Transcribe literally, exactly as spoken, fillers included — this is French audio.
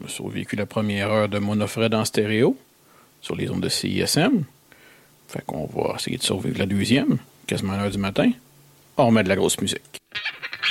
a survécu la première heure de Monofred en stéréo sur les ondes de C I S M. Fait qu'on va essayer de survivre la deuxième, quasiment à l'heure du matin. On remet de la grosse musique.